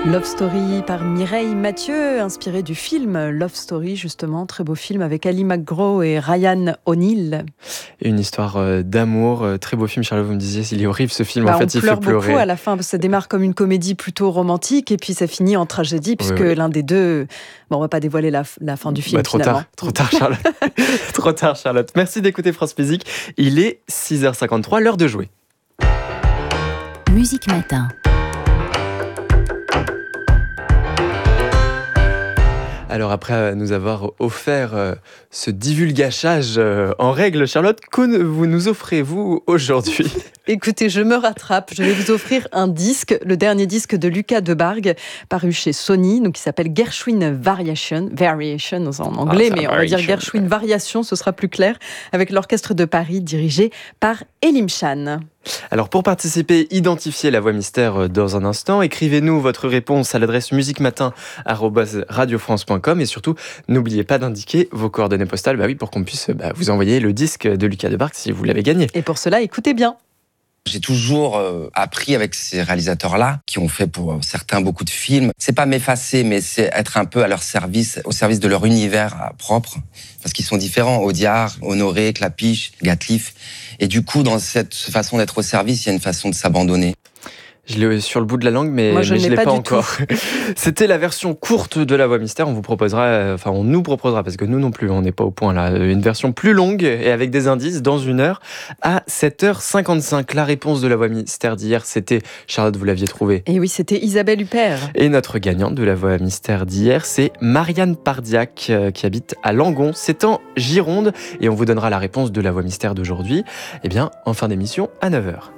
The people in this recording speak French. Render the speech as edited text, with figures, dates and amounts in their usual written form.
Love Story par Mireille Mathieu, inspiré du film Love Story, justement, très beau film avec Ali McGraw et Ryan O'Neal. Une histoire d'amour, très beau film. Charlotte, vous me disiez, il est horrible ce film, en fait, il fait pleure pleurer. beaucoup à la fin, parce que ça démarre comme une comédie plutôt romantique et puis ça finit en tragédie, puisque l'un des deux... Bon, on va pas dévoiler la fin du film, trop finalement. Trop tard, Charlotte. Trop tard, Charlotte. Merci d'écouter France Musique. Il est 6h53, l'heure de jouer. Musique Matin. Alors après nous avoir offert ce divulgachage en règle, Charlotte, que vous nous offrez-vous aujourd'hui ? Écoutez, je me rattrape. Je vais vous offrir un disque, le dernier disque de Lucas Debargue, paru chez Sony, donc qui s'appelle Gershwin Variation en anglais, mais on va dire Gershwin Variation, ce sera plus clair, avec l'Orchestre de Paris dirigé par Elim Chan. Alors pour participer, identifiez la voix mystère dans un instant. Écrivez-nous votre réponse à l'adresse musiquematin@radiofrance.com et surtout, n'oubliez pas d'indiquer vos coordonnées postales pour qu'on puisse vous envoyer le disque de Lucas Debargue si vous l'avez gagné. Et pour cela, écoutez bien. J'ai toujours appris avec ces réalisateurs-là, qui ont fait pour certains beaucoup de films. C'est pas m'effacer, mais c'est être un peu à leur service, au service de leur univers propre. Parce qu'ils sont différents. Audiard, Honoré, Clapiche, Gatliff. Et du coup, dans cette façon d'être au service, il y a une façon de s'abandonner. Je l'ai sur le bout de la langue, mais je ne l'ai pas encore. C'était la version courte de la voix mystère. On nous proposera, parce que nous non plus, on n'est pas au point là, une version plus longue et avec des indices dans 1 heure à 7h55. La réponse de la voix mystère d'hier, c'était, Charlotte, vous l'aviez trouvée. Et oui, c'était Isabelle Huppert. Et notre gagnante de la voix mystère d'hier, c'est Marianne Pardiac, qui habite à Langon. C'est en Gironde et on vous donnera la réponse de la voix mystère d'aujourd'hui, en fin d'émission à 9h.